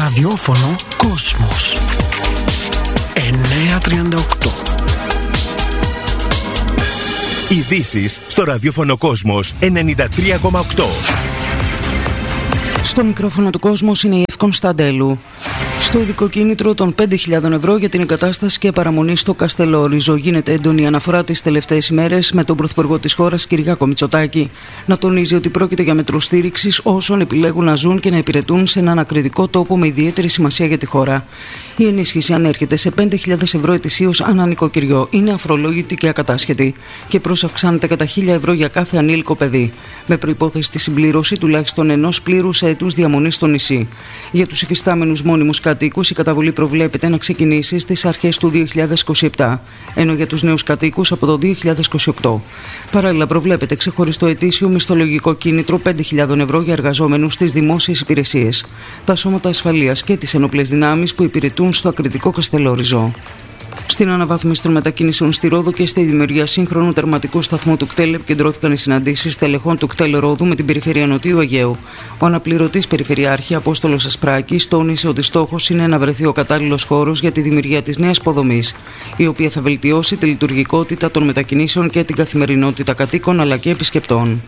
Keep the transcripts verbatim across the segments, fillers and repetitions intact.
Ραδιόφωνο Κόσμος εννιακόσια τριάντα οκτώ. Ειδήσεις στο ραδιόφωνο Κόσμος ενενήντα τρία κόμμα οκτώ. Στο μικρόφωνο του Κόσμος είναι η Εύη Κωνσταντέλου. Στο ειδικό κίνητρο των πέντε χιλιάδες ευρώ για την εγκατάσταση και παραμονή στο Καστελόριζο γίνεται έντονη αναφορά τις τελευταίες ημέρες, με τον Πρωθυπουργό της χώρας Κυριάκο Μητσοτάκη να τονίζει ότι πρόκειται για μέτρο στήριξης όσων επιλέγουν να ζουν και να υπηρετούν σε έναν ακριτικό τόπο με ιδιαίτερη σημασία για τη χώρα. Η ενίσχυση ανέρχεται σε πέντε χιλιάδες ευρώ ετησίως ανά νοικοκυριό. Είναι αφορολόγητη και ακατάσχετη και προσαυξάνεται κατά χίλια ευρώ για κάθε ανήλικο παιδί, με προϋπόθεση τη συμπλήρωση τουλάχιστον ενός πλήρους έτους διαμονής στο νησί. Για τους υφιστάμενους μόνιμους κατοίκους, η καταβολή προβλέπεται να ξεκινήσει στις αρχές του δύο χιλιάδες είκοσι επτά, ενώ για τους νέους κατοίκους από το δύο χιλιάδες είκοσι οκτώ. Παράλληλα, προβλέπεται ξεχωριστό ετήσιο μισθολογικό κίνητρο πέντε χιλιάδες ευρώ για εργαζόμενους στις δημόσιες υπηρεσίες, τα σώματα ασφαλείας και τις ενόπλες δυνάμεις που υπηρετούν στο ακριτικό Καστελόριζο. Στην αναβάθμιση των μετακινήσεων στη Ρόδο και στη δημιουργία σύγχρονου τερματικού σταθμού του ΚΤΕΛ επικεντρώθηκαν οι συναντήσεις τελεχών του ΚΤΕΛ Ρόδου με την περιφέρεια Νοτιού Αιγαίου. Ο αναπληρωτής Περιφερειάρχη Απόστολος Ασπράκης τόνισε ότι στόχος είναι να βρεθεί ο κατάλληλος χώρος για τη δημιουργία της νέας υποδομής, η οποία θα βελτιώσει τη λειτουργικότητα των μετακινήσεων και την καθημερινότητα κατοίκων αλλά και επισκεπτών.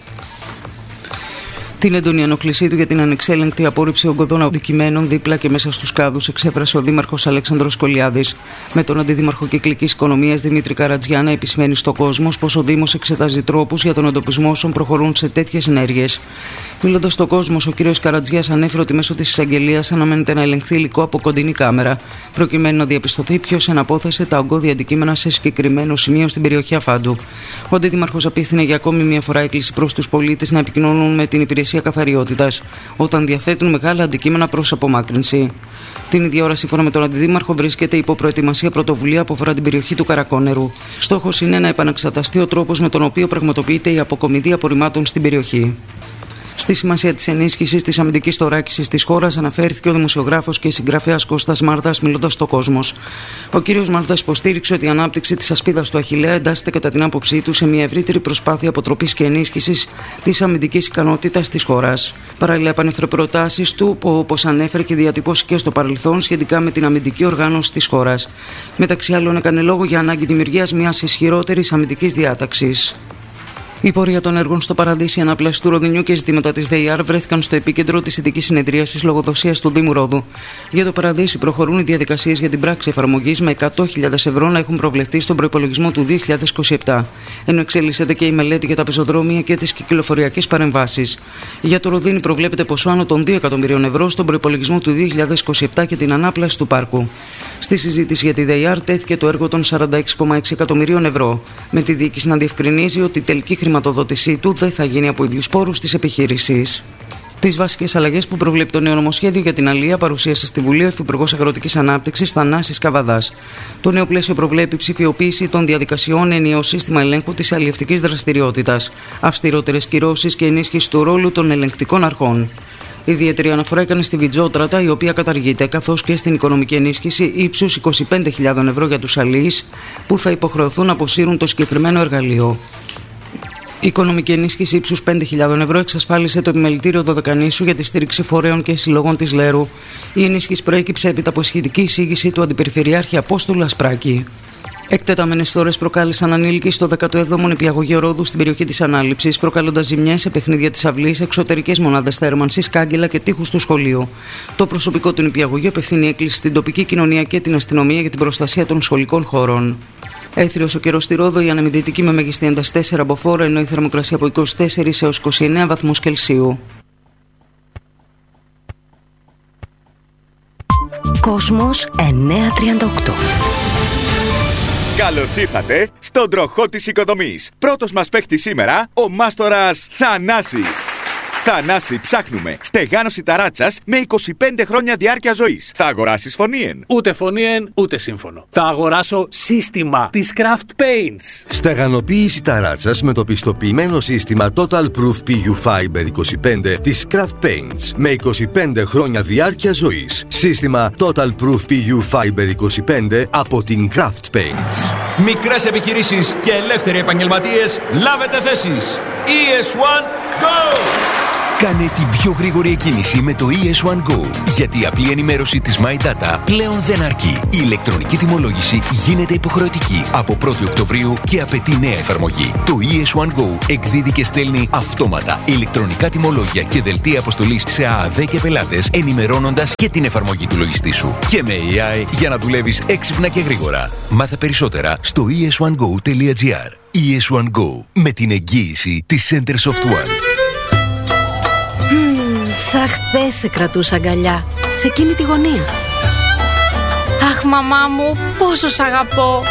Την έντονη ανοχλησή του για την ανεξέλεγκτη απόρριψη ογκωδών αντικειμένων δίπλα και μέσα στους κάδους εξέφρασε ο Δήμαρχος Αλέξανδρος Κολιάδης, με τον Αντιδήμαρχο Κυκλικής Οικονομίας Δημήτρη Καρατζιά να επισημαίνει στο Κόσμος πως ο Δήμος εξετάζει τρόπους για τον εντοπισμό όσων προχωρούν σε τέτοιες ενέργειες. Μιλώντας στο Κόσμος, ο κ. Καρατζιάς ανέφερε ότι μέσω της εισαγγελίας αναμένεται να ελεγχθεί υλικό από κοντινή κάμερα, προκειμένου να διαπιστωθεί ποιος εναπόθεσε τα ογκώδη αντικείμενα σε συγκεκριμένο σημείο στην περιοχή Αφάντου. Ο Αντιδήμαρχος απίθυνε για ακόμη μια φορά έκκληση προς τους πολίτες να επικοινωνούν με την υπηρεσία καθαριότητας όταν διαθέτουν μεγάλα αντικείμενα προς απομάκρυνση. Την ίδια ώρα, σύμφωνα με τον Αντιδήμαρχο, βρίσκεται υπό προετοιμασία πρωτοβουλία που αφορά την περιοχή του Καρακόνερου. Στόχος είναι να επαναξεταστεί ο τρόπος με τον οποίο πραγματοποιείται η αποκομιδή απορριμμάτων στην περιοχή. Στη σημασία της ενίσχυσης της αμυντικής θωράκισης της χώρας αναφέρθηκε ο δημοσιογράφος και συγγραφέας Κώστας Μάρδας, μιλώντας στο Κόσμος. Ο κ. Μάρδας υποστήριξε ότι η ανάπτυξη της ασπίδας του Αχιλλέα εντάσσεται κατά την άποψή του σε μια ευρύτερη προσπάθεια αποτροπής και ενίσχυσης της αμυντικής ικανότητας της χώρας. Παράλληλα, επανέφερε προτάσεις του που, όπως ανέφερε και διατυπώσει και στο παρελθόν, σχετικά με την αμυντική οργάνωση της χώρας. Μεταξύ άλλων, έκανε λόγο για ανάγκη δημιουργίας μιας ισχυρότερης αμυντικής διάταξης. Η πορεία των έργων στο Παραδείσι, η ανάπλαση του Ροδινιού και ζητήματα της ΔΕΙΑΡ βρέθηκαν στο επίκεντρο της ειδικής συνεδρίασης λογοδοσίας του Δήμου Ρόδου. Για το Παραδείσι προχωρούν οι διαδικασίες για την πράξη εφαρμογής με εκατό χιλιάδες ευρώ να έχουν προβλεφθεί στον προϋπολογισμό του δύο χιλιάδες είκοσι επτά. Ενώ εξελίσσεται και η μελέτη για τα πεζοδρόμια και τις κυκλοφοριακές παρεμβάσεις. Για το Ροδίνι προβλέπεται ποσό άνω των δύο εκατομμυρίων ευρώ στον προϋπολογισμό του δύο χιλιάδες είκοσι επτά και την ανάπλαση του πάρκου. Στη συζήτηση για τη ΔΕΙΑΡ τέθηκε το έργο των σαράντα έξι κόμμα έξι εκατομμυρίων ευρώ, με τη διοίκηση να διευκρινίζει ότι η τελική χρηματοδότησή του δεν θα γίνει από ίδιους πόρους της επιχείρησης. Τις βασικές αλλαγές που προβλέπει το νέο νομοσχέδιο για την αλεία παρουσίασε στη Βουλή ο Υφυπουργός Αγροτικής Ανάπτυξης Θανάσης Καβαδάς. Το νέο πλαίσιο προβλέπει ψηφιοποίηση των διαδικασιών, ενιαίο σύστημα ελέγχου της αλλιευτικής δραστηριότητας, αυστηρότερες κυρώσεις και ενίσχυση του ρόλου των ελεγκτικών αρχών. Ιδιαίτερη αναφορά έκανε στη Βιτζότρατα, η οποία καταργείται, καθώς και στην οικονομική ενίσχυση ύψους είκοσι πέντε χιλιάδες ευρώ για τους αλιείς που θα υποχρεωθούν να αποσύρουν το συγκεκριμένο εργαλείο. Η οικονομική ενίσχυση ύψους πέντε χιλιάδες ευρώ εξασφάλισε το επιμελητήριο Δωδεκανήσου για τη στήριξη φορέων και συλλογών της Λέρου. Η ενίσχυση προέκυψε έπειτα από σχετική εισήγηση του Αντιπεριφερειάρχη Απόστολου Ασπράκη. Εκτεταμένες φθορές προκάλεσαν ανήλικοι στο δέκατο έβδομο νηπιαγωγείο Ρόδου στην περιοχή της Ανάληψης, προκαλώντας ζημιές σε παιχνίδια της αυλής, εξωτερικές μονάδες θέρμανσης, κάγκελα και τείχους του σχολείου. Το προσωπικό του νηπιαγωγείου απευθύνει έκκληση στην τοπική κοινωνία και την αστυνομία για την προστασία των σχολικών χώρων. Έθριος ο καιρός στη Ρόδο, η αναμυντική με μέγιστη ένταση τέσσερα μποφόρ, ενώ η θερμοκρασία από είκοσι τέσσερις έως είκοσι εννέα βαθμούς Κελσίου. Κόσμος εννιακόσια τριάντα οκτώ. Καλώς ήρθατε στον τροχό της οικοδομής. Πρώτος μας παίκτης σήμερα, ο μάστορας Θανάσης. Θανάση, ψάχνουμε στεγάνωση ταράτσας με είκοσι πέντε χρόνια διάρκεια ζωής. Θα αγοράσεις φωνήεν? Ούτε φωνήεν, ούτε σύμφωνο. Θα αγοράσω σύστημα της Craft Paints. Στεγανοποίηση ταράτσας με το πιστοποιημένο σύστημα Total Proof πι γιου Fiber είκοσι πέντε της Craft Paints με είκοσι πέντε χρόνια διάρκεια ζωής. Σύστημα Total Proof πι γιου Fiber είκοσι πέντε από την Craft Paints. Μικρές επιχειρήσεις και ελεύθεροι επαγγελματίες, λάβετε θέσεις. ι ες ένα, go! Κάνε την πιο γρήγορη εκκίνηση με το ι ες One Go. Γιατί η απλή ενημέρωση της MyData πλέον δεν αρκεί. Η ηλεκτρονική τιμολόγηση γίνεται υποχρεωτική από πρώτη Οκτωβρίου και απαιτεί νέα εφαρμογή. Το ι ες One Go εκδίδει και στέλνει αυτόματα ηλεκτρονικά τιμολόγια και δελτία αποστολής σε ΑΑΔ και πελάτες, ενημερώνοντας και την εφαρμογή του λογιστή σου. Και με έι άι για να δουλεύεις έξυπνα και γρήγορα. Μάθε περισσότερα στο ι ες one go τελεία τζι άρ. ι ες One Go, με την εγγύηση της Center Soft One. Σαν χθες σε κρατούσα αγκαλιά, σε εκείνη τη γωνία. Αχ, μαμά μου, πόσο σ' αγαπώ.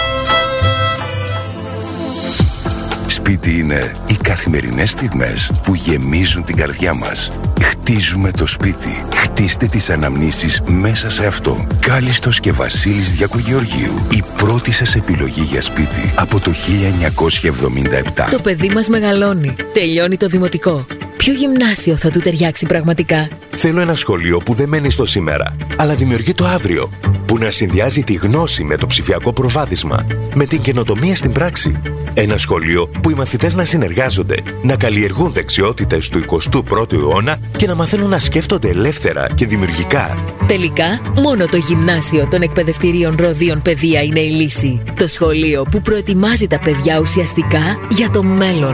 Σπίτι είναι οι καθημερινές στιγμές που γεμίζουν την καρδιά μας. Χτίζουμε το σπίτι. Χτίστε τις αναμνήσεις μέσα σε αυτό. Κάλιστος και Βασίλης Διακογεωργίου. Η πρώτη σας επιλογή για σπίτι από το χίλια εννιακόσια εβδομήντα επτά. Το παιδί μας μεγαλώνει. Τελειώνει το δημοτικό. Ποιο γυμνάσιο θα του ταιριάξει πραγματικά? Θέλω ένα σχολείο που δεν μένει στο σήμερα, αλλά δημιουργεί το αύριο. Που να συνδυάζει τη γνώση με το ψηφιακό προβάδισμα, με την καινοτομία στην πράξη. Ένα σχολείο που οι μαθητές να συνεργάζονται, να καλλιεργούν δεξιότητες του εικοστού πρώτου αιώνα και να μαθαίνουν να σκέφτονται ελεύθερα και δημιουργικά. Τελικά, μόνο το γυμνάσιο των εκπαιδευτηρίων Ροδίων Παιδεία είναι η λύση. Το σχολείο που προετοιμάζει τα παιδιά ουσιαστικά για το μέλλον.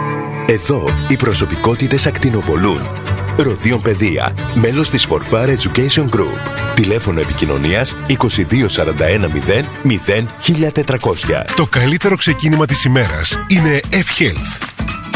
Εδώ οι προσωπικότητες ακτινοβολούν. Ροδίων Παιδεία, μέλος της Forfar Education Group. Τηλέφωνο επικοινωνίας είκοσι δύο σαράντα ένα μηδέν μηδέν χίλια τετρακόσια. Το καλύτερο ξεκίνημα της ημέρας είναι F-Health.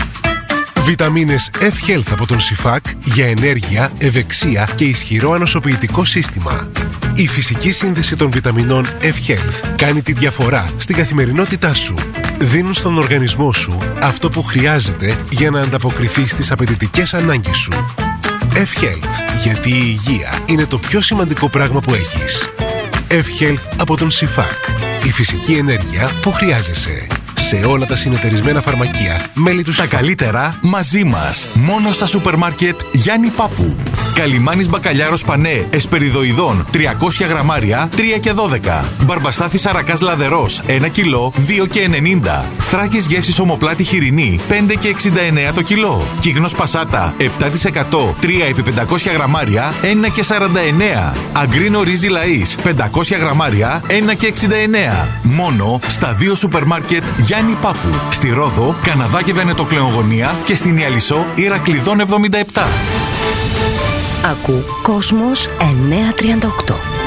Βιταμίνες F-Health από τον Σιφάκ για ενέργεια, ευεξία και ισχυρό ανοσοποιητικό σύστημα. Η φυσική σύνδεση των βιταμινών F-Health κάνει τη διαφορά στην καθημερινότητά σου. Δίνουν στον οργανισμό σου αυτό που χρειάζεται για να ανταποκριθεί στις απαιτητικές ανάγκες σου. F-Health, γιατί η υγεία είναι το πιο σημαντικό πράγμα που έχεις. F-Health από τον Σιφάκ. Η φυσική ενέργεια που χρειάζεσαι. Σε όλα τα συνεταιρισμένα φαρμακεία, μέλη του Σιφάκ. Τα καλύτερα μαζί μας. Μόνο στα σούπερ μάρκετ Γιάννη Πάπου. Καλιμάνης μπακαλιάρος πανέ εσπεριδοειδών τριακόσια γραμμάρια τρία και δώδεκα. Μπαρμπαστάθης αρακάς λαδερός ένα κιλό δύο και ενενήντα. Θράκης γεύσης ομοπλάτη χοιρινή πέντε και εξήντα εννέα το κιλό. Κύγνος πασάτα επτά τοις εκατό τρία επί πεντακόσια γραμμάρια ένα και σαράντα εννέα. Αγκρίνο ρύζι λαΐς πεντακόσια γραμμάρια ένα και εξήντα εννέα. Μόνο στα δύο σούπερ μάρκετ Γιάννη Πάπου. Στη Ρόδο, Καναδά και Βενετοκλεογωνία και στην Ιαλισσό Ηρακλειδών εβδομήντα επτά. Ακού Κόσμος εννιακόσια τριάντα οκτώ.